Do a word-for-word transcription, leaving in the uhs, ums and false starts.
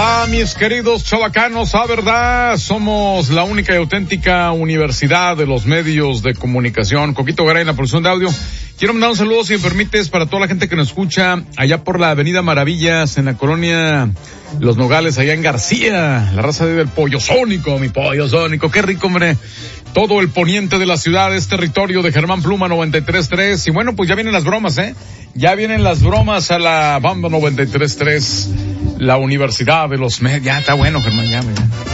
verdad, mis queridos chavacanos, a verdad, somos la única y auténtica universidad de los medios de comunicación. Coquito Garay en la producción de audio. Quiero mandar un saludo, si me permites, para toda la gente que nos escucha allá por la Avenida Maravillas, en la colonia Los Nogales, allá en García, la raza del pollo sónico, mi pollo sónico, qué rico, hombre. Todo el poniente de la ciudad es territorio de Germán Pluma noventa y tres punto tres. Y bueno, pues ya vienen las bromas, ¿eh? Ya vienen las bromas a la banda noventa y tres punto tres, la Universidad de los Medios. Ya está bueno, Germán, ya, ya.